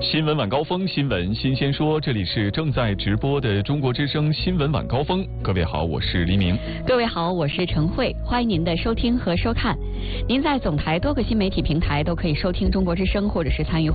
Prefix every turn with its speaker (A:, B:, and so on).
A: 新闻晚高峰，新闻新鲜说，这里是正在直播的中国之声新闻晚高峰。各位好，我是黎明。
B: 各位好，我是陈慧，欢迎您的收听和收看。您在总台多个新媒体平台都可以收听中国之声，或者是参与